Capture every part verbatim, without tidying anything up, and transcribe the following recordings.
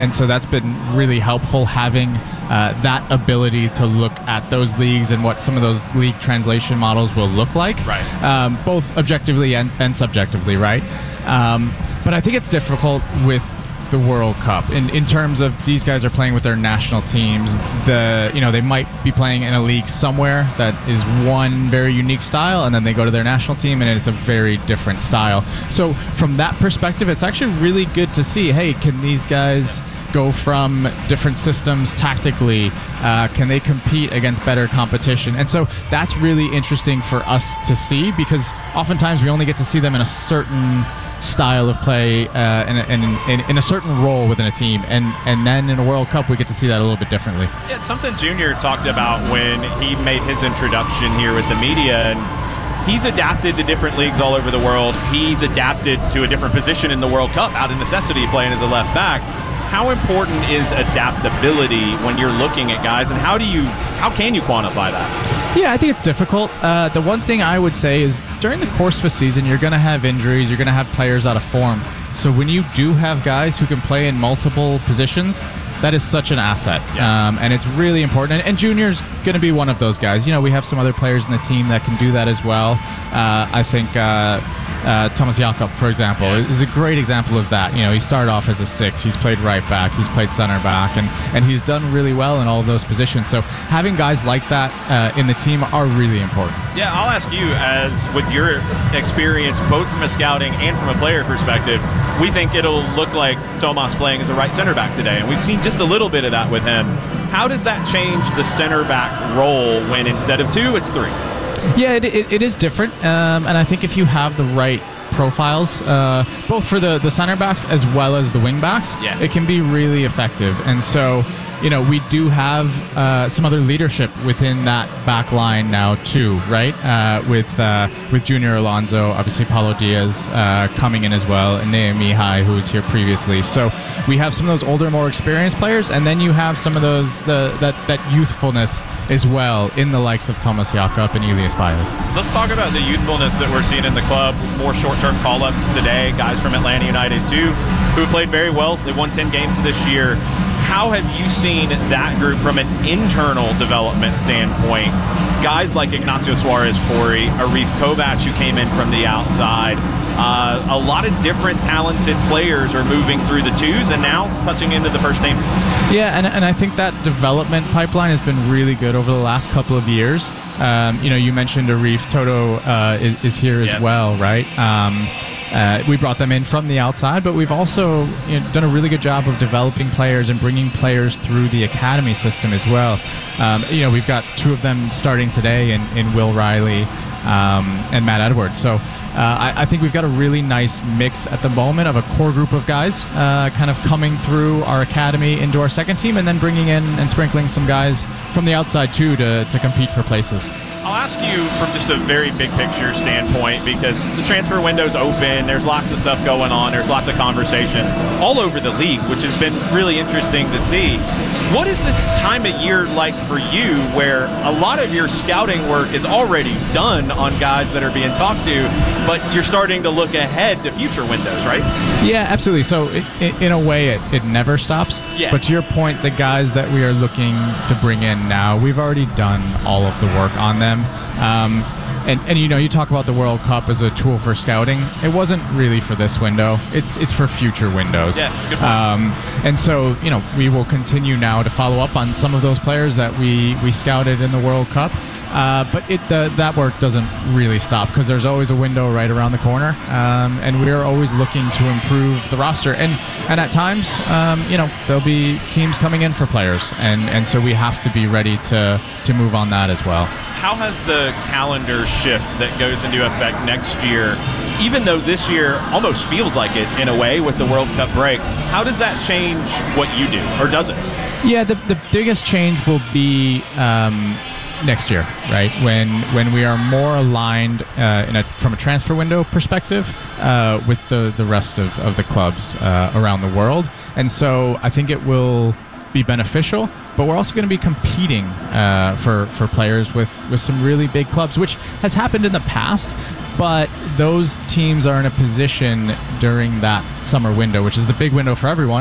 And so that's been really helpful, having uh, that ability to look at those leagues and what some of those league translation models will look like, right. um, both objectively and, and subjectively, right? Um, but I think it's difficult with the World Cup in, in terms of these guys are playing with their national teams. The you know they might be playing in a league somewhere that is one very unique style, and then they go to their national team and it's a very different style. So from that perspective, it's actually really good to see, hey, can these guys go from different systems tactically? Uh, can they compete against better competition? And so that's really interesting for us to see, because oftentimes we only get to see them in a certain style of play uh, and, and in, in a certain role within a team, and and then in a World Cup we get to see that a little bit differently. Yeah, it's something Junior talked about when he made his introduction here with the media, and he's adapted to different leagues all over the world. He's adapted to a different position in the World Cup out of necessity, playing as a left back. How important is adaptability when you're looking at guys, and how do you how can you quantify that? Yeah, I think it's difficult. Uh, the one thing I would say is during the course of a season, you're going to have injuries, you're going to have players out of form. So when you do have guys who can play in multiple positions, that is such an asset. Yeah. Um, and it's really important. And, and Junior's going to be one of those guys. You know, we have some other players in the team that can do that as well. Uh, I think uh, uh, Thomas Jakob, for example, is a great example of that. You know, he started off as a six. He's played right back. He's played center back. And, and he's done really well in all of those positions. So having guys like that uh, in the team are really important. Yeah, I'll ask you, as with your experience, both from a scouting and from a player perspective, we think it'll look like Tomas playing as a right center back today. And we've seen just a little bit of that with him. How does that change the center back role when instead of two, it's three? Yeah, it, it, it is different, um, and I think if you have the right profiles, uh, both for the, the center backs as well as the wing backs, yeah. it can be really effective. And so, you know, we do have uh, some other leadership within that back line now too, right? Uh, with uh, with Junior Alonso, obviously Paulo Diaz uh, coming in as well, and Nea Mihai, who was here previously. So we have some of those older, more experienced players, and then you have some of those the that that youthfulness as well in the likes of Thomas Jakob and Elias Baez. Let's talk about the youthfulness that we're seeing in the club. More short-term call-ups today. Guys from Atlanta United too, who played very well. They won ten games this year. How have you seen that group from an internal development standpoint? Guys like Ignacio Suarez Corey, Arif Kovac, who came in from the outside. Uh, a lot of different talented players are moving through the twos and now touching into the first team. Yeah, and, and I think that development pipeline has been really good over the last couple of years. Um, you know, you mentioned Arif. Toto uh, is, is here as yep. well, right? Um, Uh, we brought them in from the outside, but we've also you know, done a really good job of developing players and bringing players through the academy system as well. Um, you know, we've got two of them starting today in, in Will Riley um, and Matt Edwards. So uh, I, I think we've got a really nice mix at the moment of a core group of guys uh, kind of coming through our academy into our second team, and then bringing in and sprinkling some guys from the outside too to, to compete for places. I'll ask you from just a very big picture standpoint, because the transfer window's open, there's lots of stuff going on, there's lots of conversation all over the league, which has been really interesting to see. What is this time of year like for you, where a lot of your scouting work is already done on guys that are being talked to, but you're starting to look ahead to future windows, right? Yeah, absolutely. So it, it, in a way, it, it never stops. Yeah. But to your point, the guys that we are looking to bring in now, we've already done all of the work on them. Um, and, and you know, you talk about the World Cup as a tool for scouting. It wasn't really for this window. It's it's for future windows. Yeah, good point. Um, and so, you know, we will continue now to follow up on some of those players that we, we scouted in the World Cup. Uh, but it uh, that work doesn't really stop, because there's always a window right around the corner, um, and we are always looking to improve the roster. And and at times, um, you know, there'll be teams coming in for players, and, and so we have to be ready to to move on that as well. How has the calendar shift that goes into effect next year, even though this year almost feels like it in a way with the World Cup break, how does that change what you do, or does it? Yeah, the the biggest change will be Um, next year, right? When when we are more aligned uh, in a, from a transfer window perspective uh, with the, the rest of, of the clubs uh, around the world. And so I think it will be beneficial, but we're also going to be competing uh, for, for players with, with some really big clubs, which has happened in the past, but those teams are in a position during that summer window, which is the big window for everyone,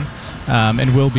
um, and will be